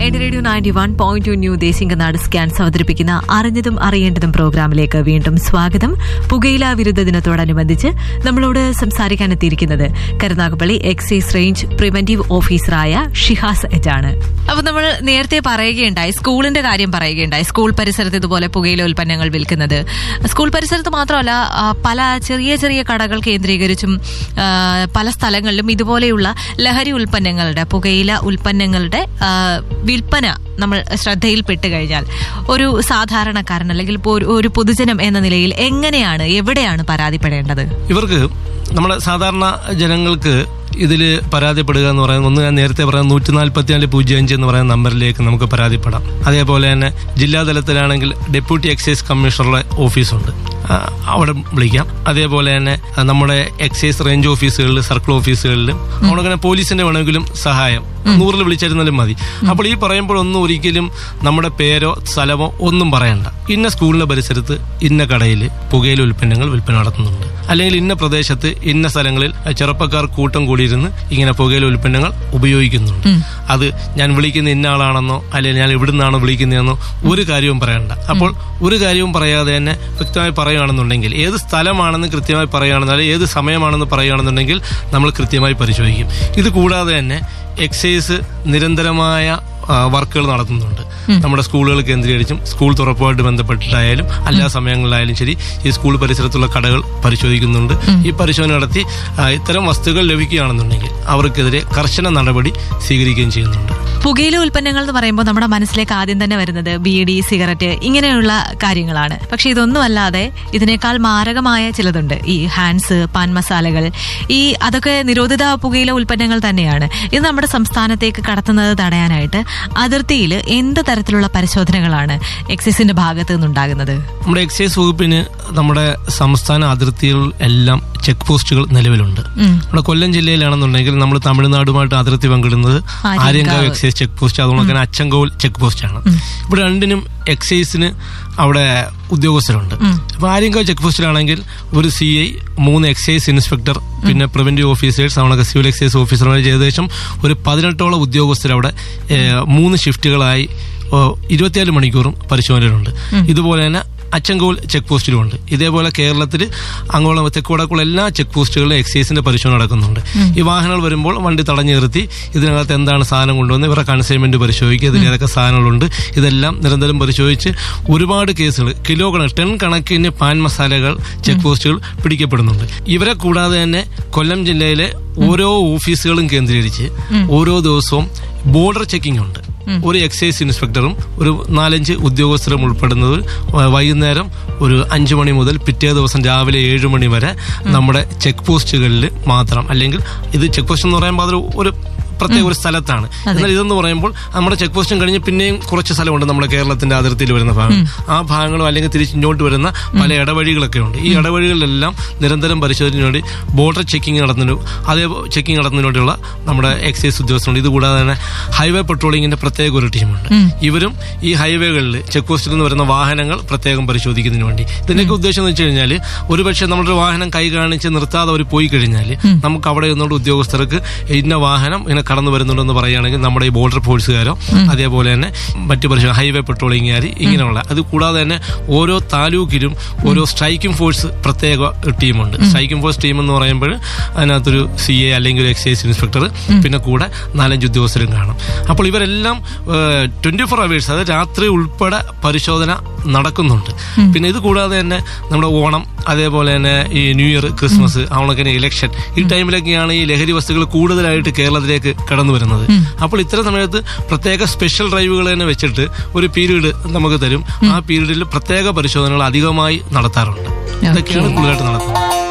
എന്റെ radio 91.2 new Desinganad scans അവതരിപ്പിക്കുന്ന അറിഞ്ഞതും അറിയേണ്ടതും പ്രോഗ്രാമിലേക്ക് വീണ്ടും സ്വാഗതം. പുകയില വിരുദ്ധ ദിനത്തോടനുബന്ധിച്ച് നമ്മളോട് സംസാരിക്കാനെത്തിയിരിക്കുന്നത് കരുനാഗപ്പള്ളി എക്സൈസ് റേഞ്ച് പ്രിവന്റീവ് ഓഫീസറായ ഷിഹാസ് എജാണ്. അപ്പൊ നമ്മൾ നേരത്തെ പറയുകയുണ്ടായി, സ്കൂളിന്റെ കാര്യം പറയുകയുണ്ടായി. സ്കൂൾ പരിസരത്ത് ഇതുപോലെ പുകയില ഉൽപ്പന്നങ്ങൾ വിൽക്കുന്നത്, സ്കൂൾ പരിസരത്ത് മാത്രമല്ല പല ചെറിയ ചെറിയ കടകൾ കേന്ദ്രീകരിച്ചും പല സ്ഥലങ്ങളിലും ഇതുപോലെയുള്ള ലഹരി ഉൽപ്പന്നങ്ങളുടെ, പുകയില ഉൽപ്പന്നങ്ങളുടെ വിൽപ്പന നമ്മൾ ശ്രദ്ധയിൽപ്പെട്ട് കഴിഞ്ഞാൽ ഒരു സാധാരണക്കാരൻ അല്ലെങ്കിൽ ഒരു പൊതുജനം എന്ന നിലയിൽ എങ്ങനെയാണ്, എവിടെയാണ് പരാതിപ്പെടേണ്ടത്? ഇവർക്ക് നമ്മുടെ സാധാരണ ജനങ്ങൾക്ക് ഇതിൽ പരാതിപ്പെടുക എന്ന് പറയുന്നത്, ഒന്ന് ഞാൻ നേരത്തെ പറയുന്നത് 14405 എന്ന് പറയുന്ന നമ്പറിലേക്ക് നമുക്ക് പരാതിപ്പെടാം. അതേപോലെ തന്നെ ജില്ലാതലത്തിലാണെങ്കിൽ ഡെപ്യൂട്ടി എക്സൈസ് കമ്മീഷണറുടെ ഓഫീസുണ്ട്, അവിടെ വിളിക്കാം. അതേപോലെ തന്നെ നമ്മുടെ എക്സൈസ് റേഞ്ച് ഓഫീസുകളിൽ, സർക്കിൾ ഓഫീസുകളിലും അവിടെ പോലീസിന്റെ വേണമെങ്കിലും സഹായം 100 വിളിച്ചിരുന്നാലും മതി. അപ്പോൾ ഈ പറയുമ്പോഴൊന്നും ഒരിക്കലും നമ്മുടെ പേരോ സ്ഥലമോ ഒന്നും പറയണ്ട. ഇന്ന സ്കൂളിന്റെ പരിസരത്ത് ഇന്ന കടയിൽ പുകയില ഉൽപ്പന്നങ്ങൾ വിൽപ്പന നടത്തുന്നുണ്ട്, അല്ലെങ്കിൽ ഇന്ന പ്രദേശത്ത് ഇന്ന സ്ഥലങ്ങളിൽ ചെറുപ്പക്കാർ കൂട്ടം കൂടിയിരുന്ന് ഇങ്ങനെ പുകയില ഉൽപ്പന്നങ്ങൾ ഉപയോഗിക്കുന്നുണ്ട്. അത് ഞാൻ വിളിക്കുന്ന ഇന്ന ആളാണെന്നോ അല്ലെങ്കിൽ ഞാൻ ഇവിടുന്നാണോ വിളിക്കുന്നതെന്നോ ഒരു കാര്യവും പറയണ്ട. അപ്പോൾ ഒരു കാര്യവും പറയാതെ തന്നെ വ്യക്തമായി പറയുകയാണെന്നുണ്ടെങ്കിൽ, ഏത് സ്ഥലമാണെന്ന് കൃത്യമായി പറയുകയാണെന്നുണ്ടെങ്കിൽ, ഏത് സമയമാണെന്ന് പറയുകയാണെന്നുണ്ടെങ്കിൽ നമ്മൾ കൃത്യമായി പരിശോധിക്കും. ഇത് കൂടാതെ തന്നെ എക്സൈസ് നിരന്തരമായ വർക്കുകൾ നടത്തുന്നുണ്ട്. നമ്മുടെ സ്കൂളുകൾ കേന്ദ്രീകരിച്ചും സ്കൂൾ തുറപ്പുമായിട്ട് ബന്ധപ്പെട്ടിട്ടായാലും എല്ലാ സമയങ്ങളിലായാലും ശരി ഈ സ്കൂൾ പരിസരത്തുള്ള കടകൾ പരിശോധിക്കുന്നുണ്ട്. ഈ പരിശോധന നടത്തി ഇത്തരം വസ്തുക്കൾ ലഭിക്കുകയാണെന്നുണ്ടെങ്കിൽ അവർക്കെതിരെ കർശന നടപടി സ്വീകരിക്കുകയും ചെയ്യുന്നുണ്ട്. പുകയില ഉൽപ്പന്നങ്ങൾ എന്ന് പറയുമ്പോൾ നമ്മുടെ മനസ്സിലേക്ക് ആദ്യം തന്നെ വരുന്നത് ബീഡി, സിഗരറ്റ് ഇങ്ങനെയുള്ള കാര്യങ്ങളാണ്. പക്ഷെ ഇതൊന്നും അല്ലാതെ ഇതിനേക്കാൾ മാരകമായ ചിലതുണ്ട്. ഈ ഹാൻഡ്സ്, പാൻ മസാലകൾ, അതൊക്കെ നിരോധിത പുകയില ഉൽപ്പന്നങ്ങൾ തന്നെയാണ്. ഇത് നമ്മുടെ സംസ്ഥാനത്തേക്ക് കടത്തുന്നത് തടയാനായിട്ട് അതിർത്തിയിൽ എന്ത് തരത്തിലുള്ള പരിശോധനകളാണ് എക്സൈസിന്റെ ഭാഗത്ത് നിന്നുണ്ടാകുന്നത്? നമ്മുടെ എക്സൈസ് വകുപ്പിന് നമ്മുടെ സംസ്ഥാന അതിർത്തികൾ എല്ലാം ചെക്ക് പോസ്റ്റുകൾ നിലവിലുണ്ട്. നമ്മുടെ കൊല്ലം ജില്ലയിലാണെന്നുണ്ടെങ്കിൽ നമ്മൾ തമിഴ്നാടുമായിട്ട് അതിർത്തി പങ്കിടുന്നത് ആര്യങ്കാവ് എക്സൈസ് ചെക്ക് പോസ്റ്റ്, അതുകൊണ്ട് തന്നെ അച്ചൻകോവിൽ ചെക്ക് പോസ്റ്റ് ആണ്. ഇവിടെ രണ്ടിനും എക്സൈസിന് അവിടെ ഉദ്യോഗസ്ഥരുണ്ട്. അപ്പൊ ആര്യങ്കാവ് ചെക്ക് പോസ്റ്റിലാണെങ്കിൽ ഒരു CI, 3 എക്സൈസ് ഇൻസ്പെക്ടർ, പിന്നെ പ്രിവന്റീവ് ഓഫീസേഴ്സ്, നമ്മുടെ സിവിൽ എക്സൈസ് ഓഫീസർമാർ, ഏകദേശം ഒരു 18ഓളം ഉദ്യോഗസ്ഥർ അവിടെ 3 ഷിഫ്റ്റുകളായി 24 മണിക്കൂറും പരിശോധനയിലുണ്ട്. ഇതുപോലെ തന്നെ അച്ചൻകോവിൽ ചെക്ക് പോസ്റ്റിലുമുണ്ട്. ഇതേപോലെ കേരളത്തിൽ അങ്ങോളം തെക്കോടക്കുള്ള എല്ലാ ചെക്ക് പോസ്റ്റുകളിലും എക്സൈസിന്റെ പരിശോധന നടക്കുന്നുണ്ട്. ഈ വാഹനങ്ങൾ വരുമ്പോൾ വണ്ടി തടഞ്ഞു നിർത്തി ഇതിനകത്ത് എന്താണ് സാധനം കൊണ്ടുവന്ന് ഇവരുടെ കൺസൈൻമെന്റ് പരിശോധിക്കുക, ഇതിൽ ഏതൊക്കെ സാധനങ്ങളുണ്ട്, ഇതെല്ലാം നിരന്തരം പരിശോധിച്ച് ഒരുപാട് കേസുകൾ, ടൺ കണക്കിന് പാൻ മസാലകൾ ചെക്ക് പോസ്റ്റുകൾ പിടിക്കപ്പെടുന്നുണ്ട്. ഇവരെ കൂടാതെ തന്നെ കൊല്ലം ജില്ലയിലെ ഓരോ ഓഫീസുകളും കേന്ദ്രീകരിച്ച് ഓരോ ദിവസവും ബോർഡർ ചെക്കിംഗ് ഉണ്ട്. ഒരു എക്സൈസ് ഇൻസ്പെക്ടറും ഒരു 4-5 ഉദ്യോഗസ്ഥരും ഉൾപ്പെടുന്നത് വൈകുന്നേരം ഒരു 5 മണി മുതൽ പിറ്റേ ദിവസം രാവിലെ 7 മണി വരെ നമ്മുടെ ചെക്ക് പോസ്റ്റുകളിൽ മാത്രം, അല്ലെങ്കിൽ ഇത് ചെക്ക് പോസ്റ്റ് എന്ന് പറയുമ്പോൾ അതൊരു പ്രത്യേക ഒരു സ്ഥലത്താണ്. എന്നാൽ ഇതെന്ന് പറയുമ്പോൾ നമ്മുടെ ചെക്ക് പോസ്റ്റും കഴിഞ്ഞ് പിന്നെയും കുറച്ച് സ്ഥലമുണ്ട് നമ്മുടെ കേരളത്തിന്റെ അതിർത്തിയിൽ വരുന്ന ഭാഗം. ആ ഭാഗങ്ങളും അല്ലെങ്കിൽ തിരിച്ചിങ്ങോട്ട് വരുന്ന പല ഇടവഴികളൊക്കെ ഉണ്ട്. ഈ ഇടവഴികളിലെല്ലാം നിരന്തരം പരിശോധനയ്ക്ക് വേണ്ടി ബോർഡർ ചെക്കിംഗ് നടത്തുന്നതിനുള്ള നമ്മുടെ എക്സൈസ് ഉദ്യോഗസ്ഥരുണ്ട്. ഇതുകൂടാതെ തന്നെ ഹൈവേ പെട്രോളിങ്ങിന്റെ പ്രത്യേക ഒരു ടീമുണ്ട്. ഇവരും ഈ ഹൈവേകളിൽ ചെക്ക് പോസ്റ്റിൽ നിന്ന് വരുന്ന വാഹനങ്ങൾ പ്രത്യേകം പരിശോധിക്കുന്നതിന് വേണ്ടി. ഇതിന്റെയൊക്കെ ഉദ്ദേശം എന്ന് വെച്ച് കഴിഞ്ഞാൽ, ഒരുപക്ഷെ നമ്മുടെ വാഹനം കൈ കാണിച്ച് നിർത്താതെ അവർ പോയി കഴിഞ്ഞാൽ നമുക്ക് അവിടെ നിന്നുള്ള ഉദ്യോഗസ്ഥർക്ക് ഇന്ന വാഹനം ഇങ്ങനെ കടന്നു വരുന്നുണ്ടെന്ന് പറയുകയാണെങ്കിൽ നമ്മുടെ ഈ ബോർഡർ ഫോഴ്സുകാരോ അതേപോലെ തന്നെ മറ്റു പരിശോധന ഹൈവേ പെട്രോളിംഗുകാർ ഇങ്ങനെയുള്ള, അത് കൂടാതെ തന്നെ ഓരോ താലൂക്കിലും ഓരോ സ്ട്രൈക്കിംഗ് ഫോഴ്സ് പ്രത്യേക ടീമുണ്ട്. സ്ട്രൈക്കിംഗ് ഫോഴ്സ് ടീം എന്ന് പറയുമ്പോൾ അതിനകത്തൊരു CA അല്ലെങ്കിൽ ഒരു എക്സൈസ് ഇൻസ്പെക്ടർ, പിന്നെ കൂടെ 4-5 ഉദ്യോഗസ്ഥരും കാണും. അപ്പോൾ ഇവരെല്ലാം 24 hours, അത് രാത്രി ഉൾപ്പെടെ പരിശോധന നടക്കുന്നുണ്ട്. പിന്നെ ഇത് കൂടാതെ തന്നെ നമ്മുടെ ഓണം, അതേപോലെ തന്നെ ഈ ന്യൂ ഇയർ, ക്രിസ്മസ്, അവണൊക്കെ ഇലക്ഷൻ, ഈ ടൈമിലൊക്കെയാണ് ഈ ലഹരി വസ്തുക്കൾ കൂടുതലായിട്ട് കേരളത്തിലേക്ക് കടന്നു വരുന്നത്. അപ്പോൾ ഇത്തരം സമയത്ത് പ്രത്യേക സ്പെഷ്യൽ ഡ്രൈവുകൾ തന്നെ വെച്ചിട്ട് ഒരു പീരീഡ് നമുക്ക് തരും. ആ പീരീഡിൽ പ്രത്യേക പരിശോധനകൾ അധികമായി നടത്താറുണ്ട്. ഇതൊക്കെയാണ് കൂടുതലായിട്ട് നടത്തുന്നത്.